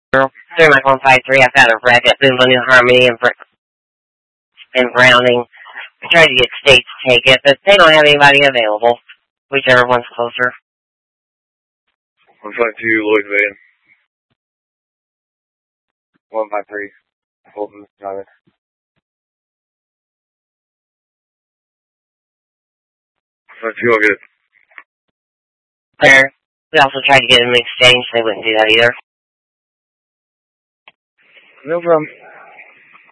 Through my 153, I've got a wreck at Boomba New Harmony and Browning. I tried to get State to take it, but they don't have anybody available. Whichever one's closer. 152 Lloyd Van. 153. Holden, got it. 152, I'll get it. There. We also tried to get them exchanged. They wouldn't do that either. No problem.